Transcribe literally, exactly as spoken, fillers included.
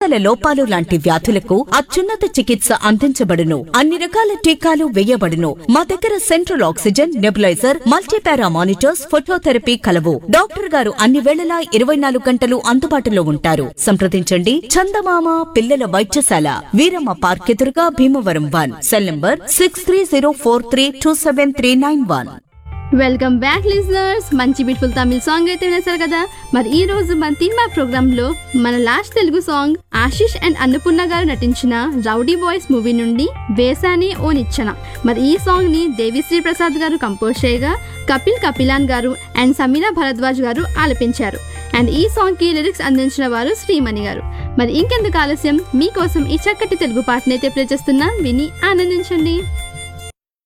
ఎదుగుదల లోపాలు లాంటి వ్యాధులకు అత్యున్నత చికిత్స అందించబడును. అన్ని రకాల టీకాలు వేయబడును. మా దగ్గర central oxygen, nebuliser, multipara monitors, phototherapy కలవు. డాక్టర్ గారు అన్ని వేళలా ఇరవై నాలుగు గంటలు అందుబాటులో ఉంటారు. సంప్రదించండి. చందమామ పిల్లల వైద్యశాల, వీరమ్మ పార్క్ ఎదురుగా, Bhimavaram one. Cell number six three zero four three two seven three nine one. Welcome back listeners. మంచి బ్యూటిఫుల్ తమిళ సాంగ్ అయితే వినేశారు కదా. మరి ఈ రోజు మన తీన్మా ప్రోగ్రామ్ లో మన last Telugu song Ashish and Annapurna గారు నటించిన రౌడీ బాయ్స్ మూవీ నుండి వేసాని ఓ నిచ్చెన. మరి ఈ సాంగ్ ని దేవిశ్రీ ప్రసాద్ గారు కంపోజ్ చేయగా కపిల్ కపిలాన్ గారు అండ్ సమీరా భరద్వాజ్ గారు ఆలపించారు. అండ్ ఈ సాంగ్ కి లిరిక్స్ అందించిన వారు శ్రీమణి గారు. మరి ఇంకెందుకు ఆలస్యం, మీకోసం ఈ చక్కటి తెలుగు పాటనైతే ప్లే చేస్తున్నా, విని ఆనందించండి.